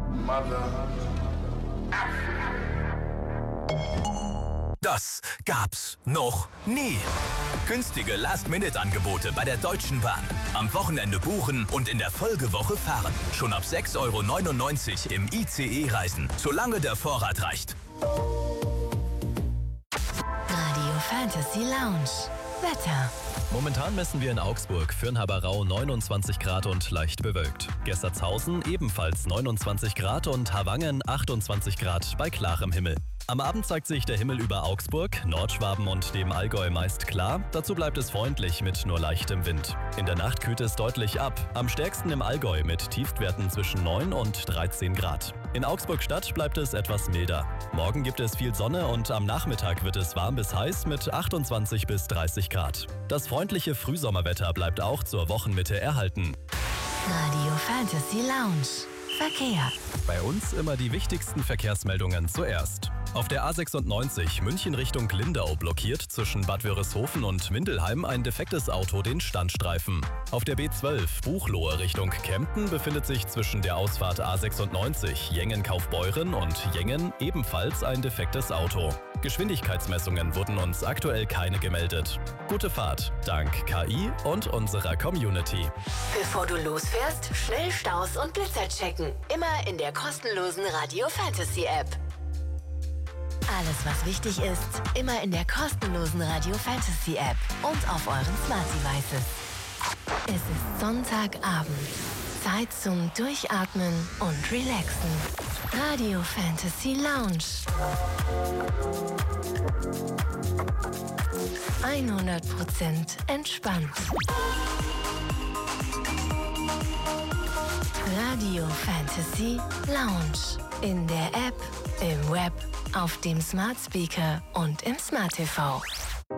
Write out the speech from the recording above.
Das gab's noch nie. Günstige Last-Minute-Angebote bei der Deutschen Bahn. Am Wochenende buchen und in der Folgewoche fahren. Schon ab 6,99 € im ICE reisen, solange der Vorrat reicht. Radio Fantasy Lounge. Wetter. Momentan messen wir in Augsburg, Fürnhaber-Rau 29 Grad und leicht bewölkt. Gerstertshausen ebenfalls 29 Grad und Havangen 28 Grad bei klarem Himmel. Am Abend zeigt sich der Himmel über Augsburg, Nordschwaben und dem Allgäu meist klar. Dazu bleibt es freundlich mit nur leichtem Wind. In der Nacht kühlt es deutlich ab. Am stärksten im Allgäu mit Tiefstwerten zwischen 9 und 13 Grad. In Augsburg-Stadt bleibt es etwas milder. Morgen gibt es viel Sonne und am Nachmittag wird es warm bis heiß mit 28 bis 30 Grad. Das freundliche Frühsommerwetter bleibt auch zur Wochenmitte erhalten. Radio Fantasy Lounge. Verkehr. Bei uns immer die wichtigsten Verkehrsmeldungen zuerst. Auf der A96 München Richtung Lindau blockiert zwischen Bad Wörishofen und Mindelheim ein defektes Auto den Standstreifen. Auf der B12 Buchloe Richtung Kempten befindet sich zwischen der Ausfahrt A96 Jengen-Kaufbeuren und Jengen ebenfalls ein defektes Auto. Geschwindigkeitsmessungen wurden uns aktuell keine gemeldet. Gute Fahrt, dank KI und unserer Community. Bevor du losfährst, schnell Staus und Blitzer checken. Immer in der kostenlosen Radio Fantasy App. Alles, was wichtig ist, immer in der kostenlosen Radio Fantasy App und auf euren Smart Devices. Es ist Sonntagabend. Zeit zum Durchatmen und Relaxen. Radio Fantasy Lounge. 100% entspannt. Radio Fantasy Lounge. In der App, im Web, auf dem Smart Speaker und im Smart TV.